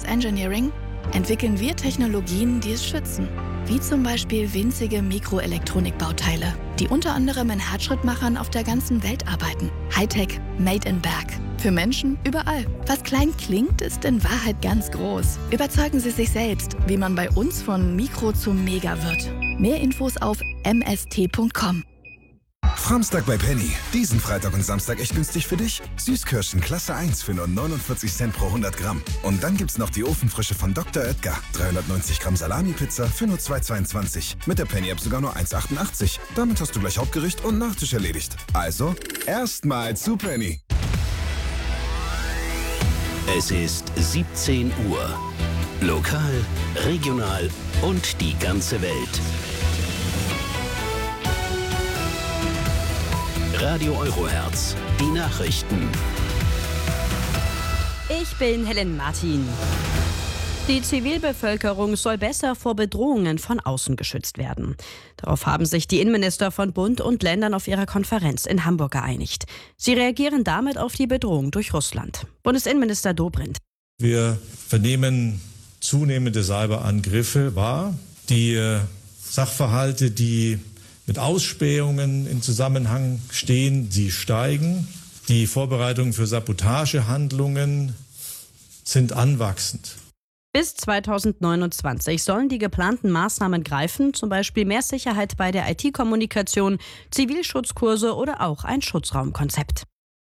Engineering entwickeln wir Technologien, die es schützen. Wie zum Beispiel winzige Mikroelektronikbauteile, die unter anderem in Herzschrittmachern auf der ganzen Welt arbeiten. Hightech, made in Berg. Für Menschen überall. Was klein klingt, ist in Wahrheit ganz groß. Überzeugen Sie sich selbst, wie man bei uns von Mikro zu Mega wird. Mehr Infos auf mst.com. Framstag bei Penny. Diesen Freitag und Samstag echt günstig für dich. Süßkirschen Klasse 1 für nur 49 Cent pro 100 Gramm. Und dann gibt's noch die Ofenfrische von Dr. Oetker. 390 Gramm Salami-Pizza für nur 2,22. Mit der Penny-App sogar nur 1,88. Damit hast du gleich Hauptgericht und Nachtisch erledigt. Also, erstmal zu Penny. Es ist 17 Uhr. Lokal, regional und die ganze Welt. Radio Eurohertz, die Nachrichten. Ich bin Helen Martin. Die Zivilbevölkerung soll besser vor Bedrohungen von außen geschützt werden. Darauf haben sich die Innenminister von Bund und Ländern auf ihrer Konferenz in Hamburg geeinigt. Sie reagieren damit auf die Bedrohung durch Russland. Bundesinnenminister Dobrindt. Wir vernehmen zunehmende Cyberangriffe wahr. Die Sachverhalte, die mit Ausspähungen in Zusammenhang stehen, sie steigen. Die Vorbereitungen für Sabotagehandlungen sind anwachsend. Bis 2029 sollen die geplanten Maßnahmen greifen, zum Beispiel mehr Sicherheit bei der IT-Kommunikation, Zivilschutzkurse oder auch ein Schutzraumkonzept.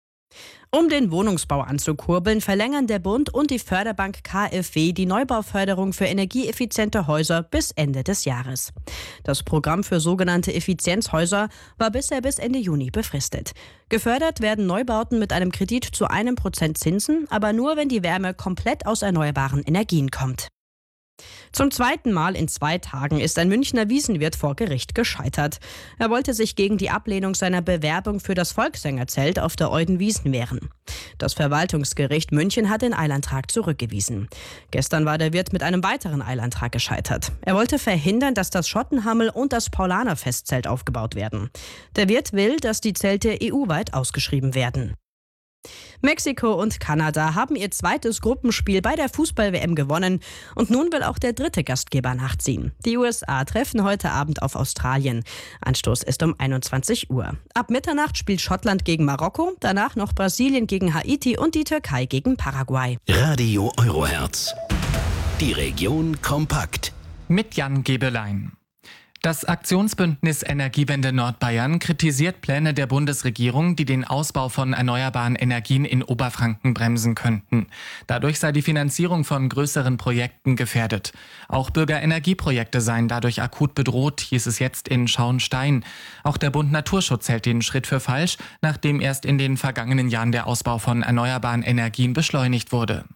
Um den Wohnungsbau anzukurbeln, verlängern der Bund und die Förderbank KfW die Neubauförderung für energieeffiziente Häuser bis Ende des Jahres. Das Programm für sogenannte Effizienzhäuser war bisher bis Ende Juni befristet. Gefördert werden Neubauten mit einem Kredit zu 1% Zinsen, aber nur, wenn die Wärme komplett aus erneuerbaren Energien kommt. Zum zweiten Mal in 2 Tagen ist ein Münchner Wiesenwirt vor Gericht gescheitert. Er wollte sich gegen die Ablehnung seiner Bewerbung für das Volkssängerzelt auf der Euden-Wiesn wehren. Das Verwaltungsgericht München hat den Eilantrag zurückgewiesen. Gestern war der Wirt mit einem weiteren Eilantrag gescheitert. Er wollte verhindern, dass das Schottenhammel und das Paulaner-Festzelt aufgebaut werden. Der Wirt will, dass die Zelte EU-weit ausgeschrieben werden. Mexiko und Kanada haben ihr zweites Gruppenspiel bei der Fußball-WM gewonnen und nun will auch der dritte Gastgeber nachziehen. Die USA treffen heute Abend auf Australien. Anstoß ist um 21 Uhr. Ab Mitternacht spielt Schottland gegen Marokko, danach noch Brasilien gegen Haiti und die Türkei gegen Paraguay. Radio Eurohertz, die Region kompakt. Mit Jan Gebelein. Das Aktionsbündnis Energiewende Nordbayern kritisiert Pläne der Bundesregierung, die den Ausbau von erneuerbaren Energien in Oberfranken bremsen könnten. Dadurch sei die Finanzierung von größeren Projekten gefährdet. Auch Bürgerenergieprojekte seien dadurch akut bedroht, hieß es jetzt in Schauenstein. Auch der Bund Naturschutz hält den Schritt für falsch, nachdem erst in den vergangenen Jahren der Ausbau von erneuerbaren Energien beschleunigt wurde.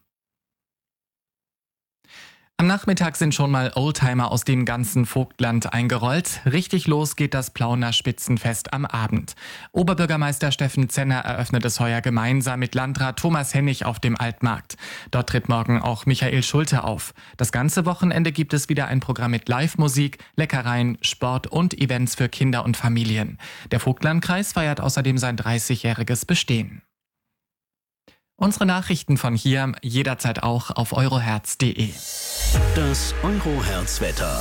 Am Nachmittag sind schon mal Oldtimer aus dem ganzen Vogtland eingerollt. Richtig los geht das Plauner Spitzenfest am Abend. Oberbürgermeister Steffen Zenner eröffnet es heuer gemeinsam mit Landrat Thomas Hennig auf dem Altmarkt. Dort tritt morgen auch Michael Schulte auf. Das ganze Wochenende gibt es wieder ein Programm mit Live-Musik, Leckereien, Sport und Events für Kinder und Familien. Der Vogtlandkreis feiert außerdem sein 30-jähriges Bestehen. Unsere Nachrichten von hier jederzeit auch auf eurohertz.de. Das Eurohertz-Wetter.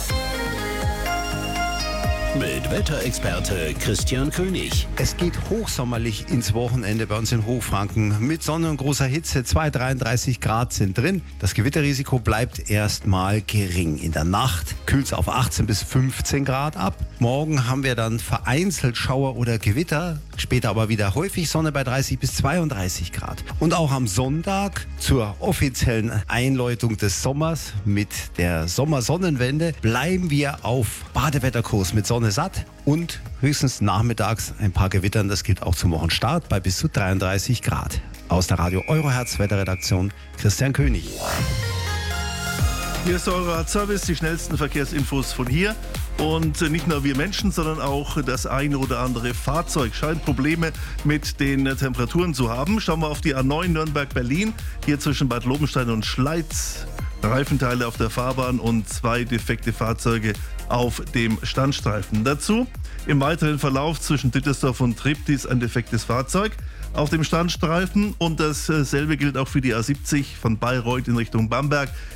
Mit Wetterexperte Christian König. Es geht hochsommerlich ins Wochenende bei uns in Hochfranken. Mit Sonne und großer Hitze, 33 Grad sind drin. Das Gewitterrisiko bleibt erstmal gering. In der Nacht kühlt es auf 18 bis 15 Grad ab. Morgen haben wir dann vereinzelt Schauer oder Gewitter. Später aber wieder häufig Sonne bei 30 bis 32 Grad. Und auch am Sonntag zur offiziellen Einläutung des Sommers mit der Sommersonnenwende bleiben wir auf Badewetterkurs mit Sonne satt und höchstens nachmittags ein paar Gewittern. Das gilt auch zum Wochenstart bei bis zu 33 Grad. Aus der Radio Eurohertz Wetterredaktion Christian König. Hier ist der Eurohertz-Service, die schnellsten Verkehrsinfos von hier. Und nicht nur wir Menschen, sondern auch das eine oder andere Fahrzeug scheint Probleme mit den Temperaturen zu haben. Schauen wir auf die A9 Nürnberg-Berlin, hier zwischen Bad Lobenstein und Schleiz. Reifenteile auf der Fahrbahn und 2 defekte Fahrzeuge auf dem Standstreifen. Dazu im weiteren Verlauf zwischen Dittersdorf und Treptis ein defektes Fahrzeug auf dem Standstreifen. Und dasselbe gilt auch für die A70 von Bayreuth in Richtung Bamberg.